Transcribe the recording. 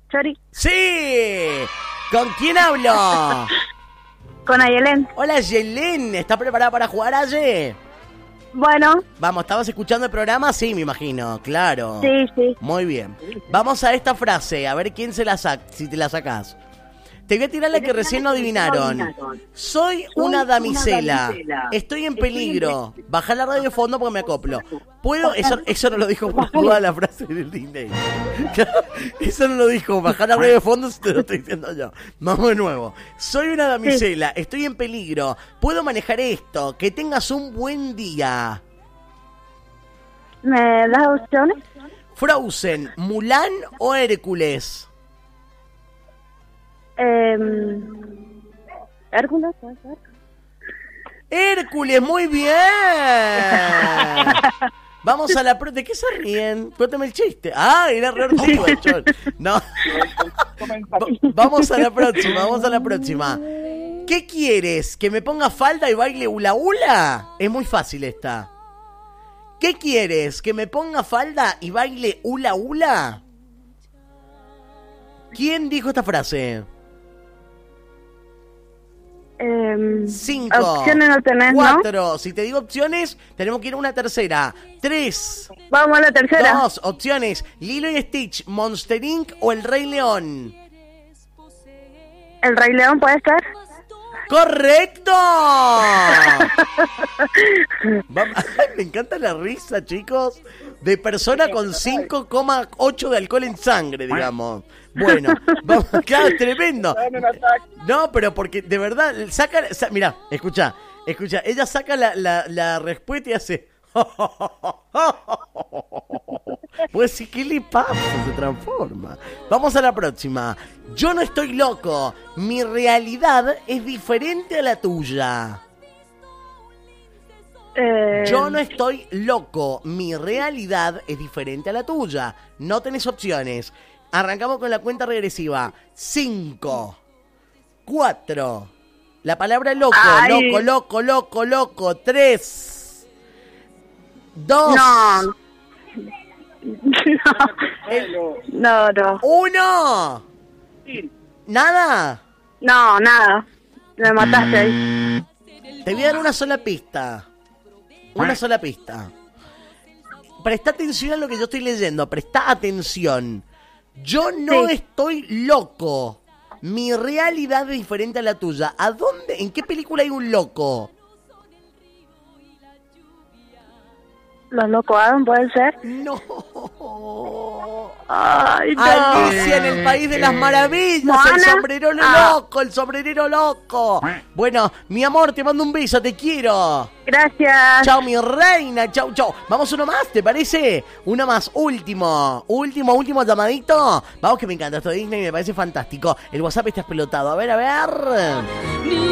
Chori. ¡Sí! ¿Con quién hablo? Con Ayelen. Hola, Yelén. ¿Estás preparada para jugar, Aye? Bueno. Vamos, ¿estabas escuchando el programa? Sí, me imagino, claro. Sí. Muy bien. Vamos a esta frase, a ver quién se la si te la sacás. Te voy a tirar la que recién no adivinaron. Soy una damisela. Estoy en peligro. Bajá la radio de fondo porque me acoplo. ¿Puedo? Eso no lo dijo por toda la frase del Disney. Eso no lo dijo. Bajá la radio de fondo, te lo estoy diciendo yo. Vamos de nuevo. Soy una damisela. Estoy en peligro. ¿Puedo manejar esto? Que tengas un buen día. ¿Me das opciones? Frozen, Mulan o Hércules. Hércules, ¿puede ser? Hércules, muy bien. Vamos a la ¿De qué se ríen? Cuéntame el chiste. Ah, era re ortigo, Chon. No. Vamos a la próxima. ¿Qué quieres? ¿Que me ponga falda y baile hula hula? Es muy fácil esta. ¿Qué quieres? ¿Que me ponga falda y baile hula hula? ¿Quién dijo esta frase? 5, opciones no tenés, 4, ¿no? Si te digo opciones, tenemos que ir a una tercera. 3. Vamos a la tercera. 2 opciones. Lilo y Stitch, Monster Inc. o El Rey León. ¿El Rey León puede ser? ¡Correcto! Me encanta la risa, chicos, de persona con 5,8 de alcohol en sangre, digamos. Bueno, vamos, claro, es tremendo. No, pero porque de verdad, mirá, escucha, ella saca la respuesta y hace... Pues sí, ¿qué le pasa? Se transforma. Vamos a la próxima. Yo no estoy loco. Mi realidad es diferente a la tuya. Yo no estoy loco. Mi realidad es diferente a la tuya. No tenés opciones. Arrancamos con la cuenta regresiva. 5, 4. La palabra loco. Ay. Loco. 3, 2. No. 1. ¿Nada? No, nada. Me mataste ahí. Te voy a dar una sola pista. Presta atención a lo que yo estoy leyendo. Presta atención. Yo no estoy loco. Mi realidad es diferente a la tuya. ¿A dónde? ¿En qué película hay un loco? ¿Los locos Adam puede ser? No. Ay, no. Alicia en el País de las Maravillas. ¿Moana? El sombrerero loco. Bueno, mi amor, te mando un beso, te quiero. Gracias. Chao, mi reina, chao. Vamos uno más, ¿te parece? Uno más, último llamadito. Vamos, que me encanta esto de Disney, me parece fantástico. El WhatsApp está explotado. A ver.